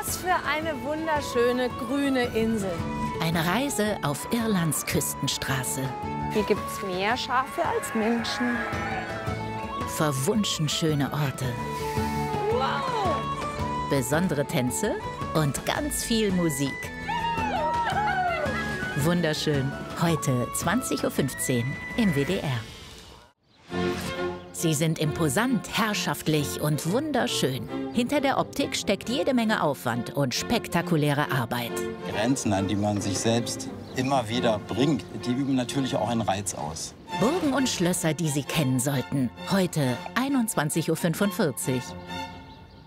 Was für eine wunderschöne grüne Insel. Eine Reise auf Irlands Küstenstraße. Hier gibt es mehr Schafe als Menschen. Verwunschen schöne Orte. Wow! Besondere Tänze und ganz viel Musik. Wunderschön. Heute 20:15 Uhr im WDR. Sie sind imposant, herrschaftlich und wunderschön. Hinter der Optik steckt jede Menge Aufwand und spektakuläre Arbeit. Grenzen, an die man sich selbst immer wieder bringt, die üben natürlich auch einen Reiz aus. Burgen und Schlösser, die Sie kennen sollten. Heute 21:45 Uhr.